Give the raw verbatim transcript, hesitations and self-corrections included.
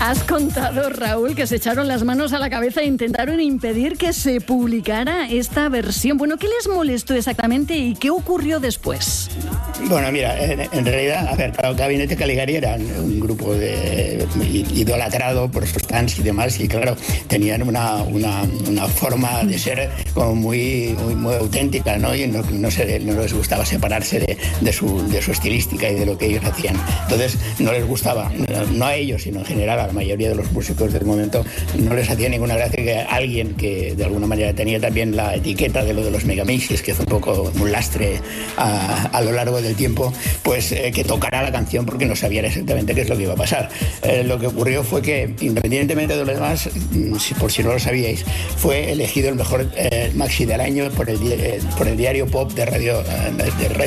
Has contado, Raúl, que se echaron las manos a la cabeza e intentaron impedir que se publicara esta versión. Bueno, ¿qué les molestó exactamente y qué ocurrió después? Bueno, mira, en, en realidad, a ver, claro, Gabinete Caligari era un grupo de, idolatrado por sus fans y demás, y claro, tenían una, una, una forma de ser como muy, muy, muy auténtica, ¿no? Y no, no, se, no les gustaba separarse de, de, su, de su estilística y de lo que ellos hacían. Entonces, no les gustaba, no a ellos, sino en general a la mayoría de los músicos del momento, no les hacía ninguna gracia que alguien que de alguna manera tenía también la etiqueta de lo de los megamixes, que fue un poco un lastre a, a lo largo del tiempo, pues eh, que tocara la canción porque no sabían exactamente qué es lo que iba a pasar. Eh, lo que ocurrió fue que, independientemente de lo demás, si, por si no lo sabíais, fue elegido el mejor eh, maxi del año por el, eh, por el diario Pop de Radio, de Radio